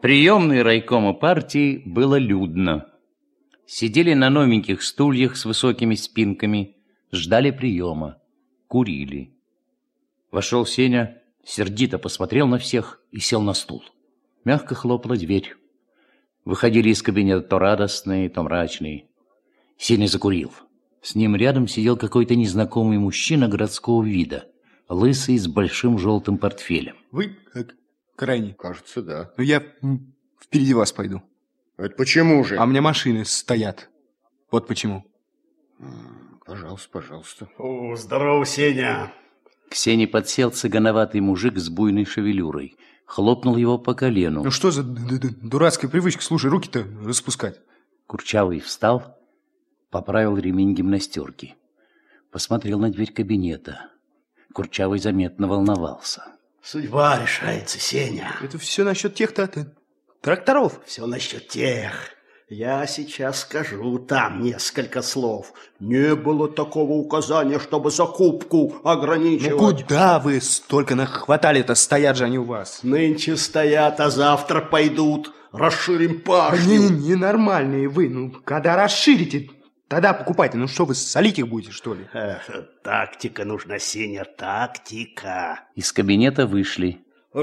приемной райкома партии было людно. Сидели на новеньких стульях с высокими спинками, ждали приема, курили. Вошел Сеня, сердито посмотрел на всех и сел на стул. Мягко хлопала дверь. Выходили из кабинета то радостные, то мрачные. Сеня закурил. С ним рядом сидел какой-то незнакомый мужчина городского вида, лысый, с большим желтым портфелем. Вы крайний? Кажется, да. Ну, я впереди вас пойду. Это почему же? А у меня машины стоят. Вот почему. Пожалуйста, пожалуйста. О, здорово, Сеня. К Сене подсел цыгановатый мужик с буйной шевелюрой. Хлопнул его по колену. Ну что за дурацкая привычка, слушай, руки-то распускать? Курчавый встал, поправил ремень гимнастерки. Посмотрел на дверь кабинета. Курчавый заметно волновался. Судьба решается, Сеня. Это все насчет тех-то тракторов. Все насчет тех. Я сейчас скажу там несколько слов. Не было такого указания, чтобы закупку ограничивать. Ну куда вы столько нахватали-то? Стоят же они у вас. Нынче стоят, а завтра пойдут. Расширим пашню. Ненормальные вы. Ну, когда расширите, тогда покупайте. Ну что вы, солить их будете, что ли? Тактика нужна, Сеня, тактика. Из кабинета вышли.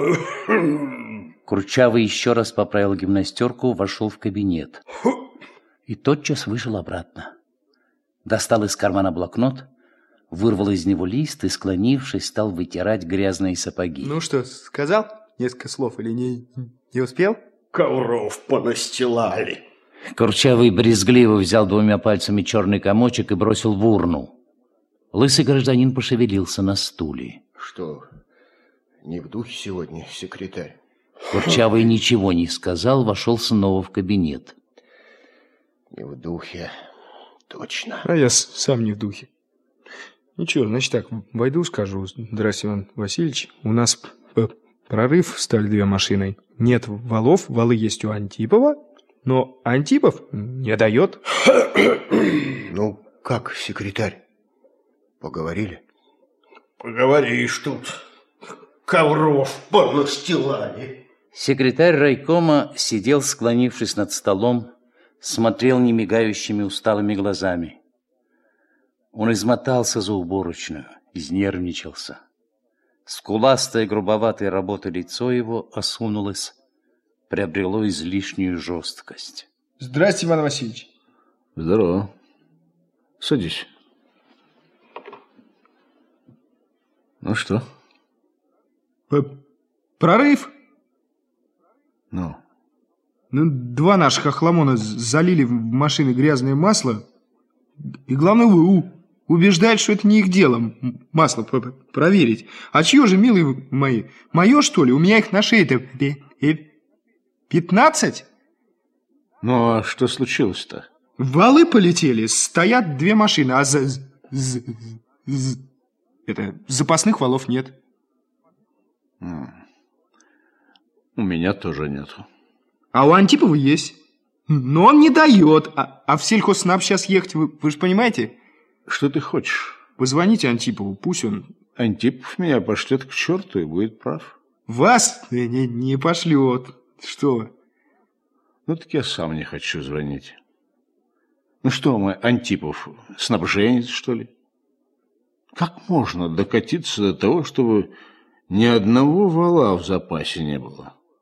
Курчавый еще раз поправил гимнастерку, вошел в кабинет. И тотчас вышел обратно. Достал из кармана блокнот, вырвал из него лист и, склонившись, стал вытирать грязные сапоги. Ну что, сказал несколько слов или не успел? Ковров понастилали. Курчавый брезгливо взял двумя пальцами черный комочек и бросил в урну. Лысый гражданин пошевелился на стуле. Что, не в духе сегодня, секретарь? Курчавый ничего не сказал, вошел снова в кабинет. Не в духе, точно. А я сам не в духе. Ничего, значит так, войду, скажу: здравствуйте, Иван Васильевич, у нас прорыв, стали 2 машины. Нет валов, валы есть у Антипова, но Антипов не дает. Ну, как, секретарь? Поговорили? Поговоришь тут. Ковров понастилали. Секретарь райкома сидел, склонившись над столом, смотрел немигающими усталыми глазами. Он измотался за уборочную, изнервничался. Скуластое, грубоватое работа лицо его осунулось, приобрело излишнюю жесткость. Здравствуйте, Иван Васильевич. Здорово. Садись. Ну что? Прорыв? Ну? Ну, 2 наших охламона залили в машины грязное масло. И главное, убеждают, что это не их дело масло проверить. А чье же, милые мои? Мое, что ли? У меня их на шее-то 15? Ну, а что случилось-то? Валы полетели, стоят 2 машины, а запасных валов нет. У меня тоже нету. А у Антипова есть. Но он не дает. А в сельхозснаб сейчас ехать, вы же понимаете? Что ты хочешь? Позвоните Антипову, пусть он... Антипов меня пошлет к черту и будет прав. Вас не пошлет. Что вы? Ну, так я сам не хочу звонить. Ну что мы, Антипов, снабженец, что ли? Как можно докатиться до того, чтобы ни одного вала в запасе не было?